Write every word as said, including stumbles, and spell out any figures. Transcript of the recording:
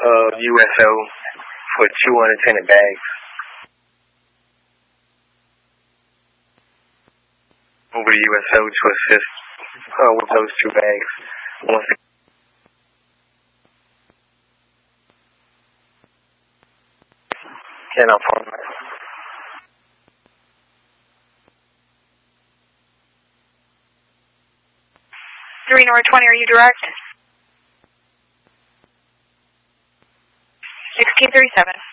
uh, U S O for two unattended bags. Over to U S O to assist uh, with those two bags. Once again. Ten up on that. three North twenty, are you direct? sixteen thirty-seven.